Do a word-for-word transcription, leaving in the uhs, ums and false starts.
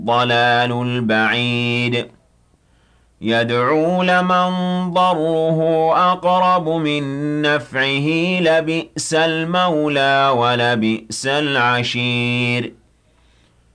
ضلال البعيد يدعو لمن ضره أقرب من نفعه لبئس المولى ولبئس العشير